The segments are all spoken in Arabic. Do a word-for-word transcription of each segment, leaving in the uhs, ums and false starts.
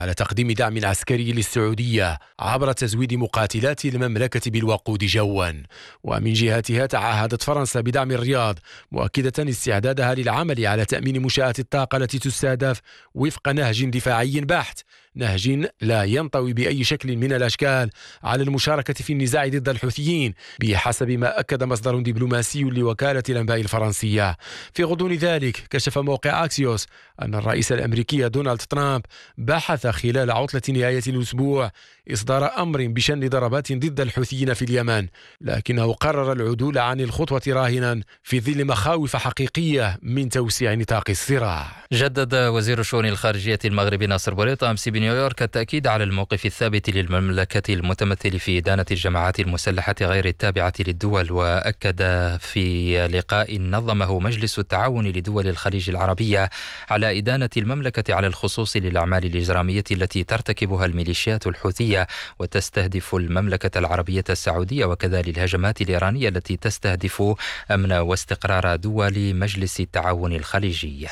على تقديم دعم عسكري للسعودية عبر تزويد مقاتلات المملكة بالوقود جوا. ومن جهتها تعهدت فرنسا بدعم الرياض، مؤكدة استعدادها للعمل على تأمين منشآت الطاقة التي تستهدف وفق نهج دفاعي بحت، نهج لا ينطوي بأي شكل من الأشكال على المشاركة في النزاع ضد الحوثيين، بحسب ما أكد مصدر دبلوماسي لوكالة الأنباء الفرنسية. في غضون ذلك كشف موقع أكسيوس أن الرئيس الأمريكي دونالد ترامب بحث خلال عطلة نهاية الأسبوع إصدار أمر بشن ضربات ضد الحوثيين في اليمن، لكنه قرر العدول عن الخطوة راهنا في ظل مخاوف حقيقية من توسيع نطاق الصراع. جدد وزير الشؤون الخارجية المغربي ناصر بوريطة أمس بنيويورك التأكيد على الموقف الثابت للمملكة المتمثل في إدانة الجماعات المسلحة غير التابعة للدول، وأكد في لقاء نظمه مجلس التعاون لدول الخليج العربية على إدانة المملكة على الخصوص للأعمال الإجرامية التي ترتكبها الميليشيات الحوثية وتستهدف المملكة العربية السعودية، وكذا للهجمات الإيرانية التي تستهدف أمن واستقرار دول مجلس التعاون الخليجي.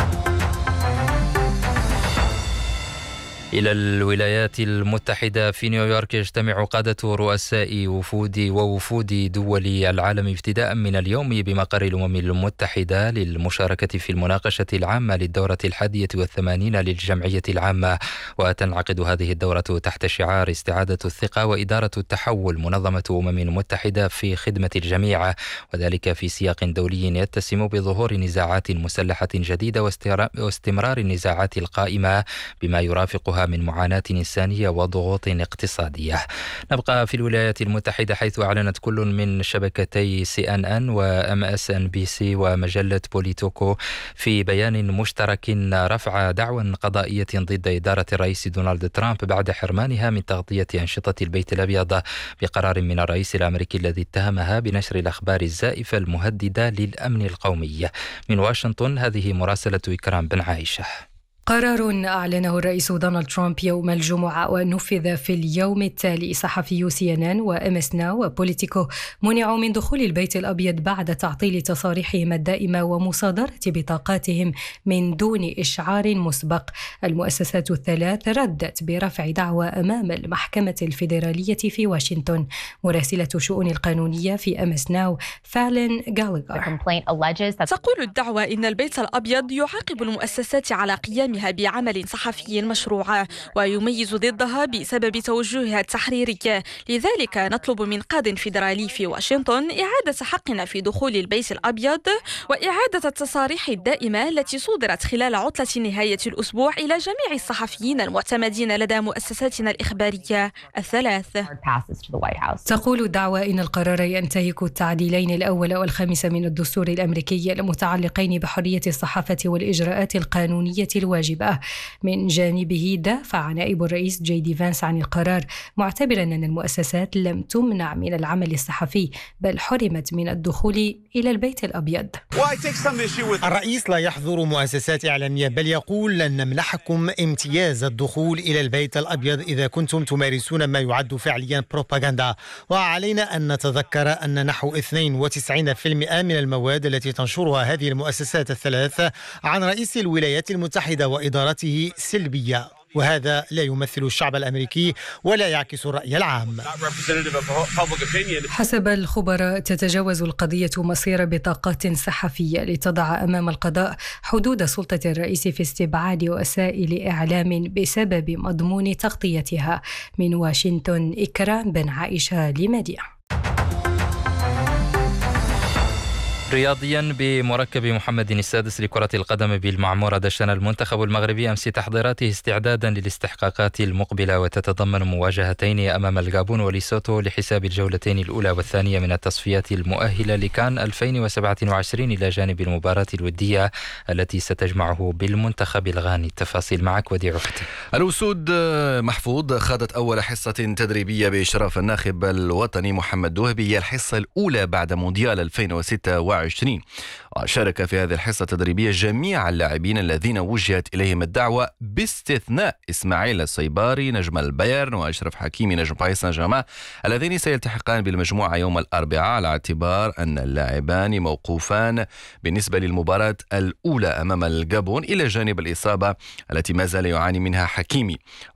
إلى الولايات المتحدة، في نيويورك يجتمع قادة رؤساء وفود ووفود دول العالم ابتداء من اليوم بمقر الأمم المتحدة للمشاركة في المناقشة العامة للدورة الحادية والثمانين للجمعية العامة. وتنعقد هذه الدورة تحت شعار استعادة الثقة وإدارة التحول، منظمة أمم متحدة في خدمة الجميع، وذلك في سياق دولي يتسم بظهور نزاعات مسلحة جديدة واستمرار النزاعات القائمة بما يرافقها من معاناة إنسانية وضغوط اقتصادية. نبقى في الولايات المتحدة، حيث أعلنت كل من شبكتي سي إن إن وإم إس إن بي سي ومجلة بوليتوكو في بيان مشترك رفع دعوى قضائية ضد إدارة الرئيس دونالد ترامب بعد حرمانها من تغطية أنشطة البيت الأبيض بقرار من الرئيس الأمريكي الذي اتهمها بنشر الأخبار الزائفة المهددة للأمن القومي. من واشنطن، هذه مراسلة إكرام بن عائشة. قرار أعلنه الرئيس دونالد ترامب يوم الجمعة ونفذ في اليوم التالي. صحفيو سي إن إن وإم إس ناو وبوليتيكو منعوا من دخول البيت الأبيض بعد تعطيل تصاريحهم الدائمة ومصادرة بطاقاتهم من دون إشعار مسبق. المؤسسات الثلاث ردت برفع دعوى أمام المحكمة الفيدرالية في واشنطن. مراسلة شؤون القانونية في إم إس ناو فالين غالغر تقول الدعوى إن البيت الأبيض يعاقب المؤسسات على قيام بعمل صحفي مشروع ويميز ضدها بسبب توجهها التحريري. لذلك نطلب من قاض فيدرالي في واشنطن إعادة حقنا في دخول البيت الأبيض وإعادة التصاريح الدائمة التي صدرت خلال عطلة نهاية الأسبوع إلى جميع الصحفيين المعتمدين لدى مؤسساتنا الإخبارية الثلاث. تقول الدعوى إن القرار ينتهك التعديلين الأول والخامس من الدستور الأمريكي المتعلقين بحرية الصحافة والإجراءات القانونية الواجبة. من جانبه دافع نائب الرئيس جي دي فانس عن القرار، معتبرا أن المؤسسات لم تمنع من العمل الصحفي بل حرمت من الدخول إلى البيت الأبيض. الرئيس لا يحظر مؤسسات إعلامية بل يقول لن نمنحكم امتياز الدخول إلى البيت الأبيض إذا كنتم تمارسون ما يعد فعليا بروباغندا. وعلينا أن نتذكر أن نحو اثنين وتسعين بالمئة من المواد التي تنشرها هذه المؤسسات الثلاث عن رئيس الولايات المتحدة وإدارته سلبية، وهذا لا يمثل الشعب الأمريكي ولا يعكس الرأي العام. حسب الخبراء تتجاوز القضية مصير بطاقات صحفية لتضع أمام القضاء حدود سلطة الرئيس في استبعاد وسائل إعلام بسبب مضمون تغطيتها. من واشنطن، إكرام بن عائشة لمدينة. رياضيا، بمركب محمد السادس لكرة القدم بالمعمورة دشن المنتخب المغربي أمس تحضيراته استعدادا للاستحقاقات المقبلة، وتتضمن مواجهتين أمام الغابون وليسوتو لحساب الجولتين الأولى والثانية من التصفيات المؤهلة لكان ألفين وسبعة وعشرين إلى جانب المباراة الودية التي ستجمعه بالمنتخب الغاني. التفاصيل معك وديع أختي. الأسود محفوظ خاضت أول حصة تدريبية بإشراف الناخب الوطني محمد دوهبي، الحصة الأولى بعد مونديال ألفين وستة وعشرين وعشرين. وشارك في هذه الحصة التدريبية جميع اللاعبين الذين وجهت إليهم الدعوة باستثناء إسماعيل الصيباري نجم البايرن وأشرف حكيمي نجم باريس سان جيرمان اللذين سيلتحقان بالمجموعة يوم الأربعاء، على اعتبار أن اللاعبان موقوفان بالنسبة للمباراة الأولى أمام الجابون إلى جانب الإصابة التي ما زال يعاني منها حكيمي.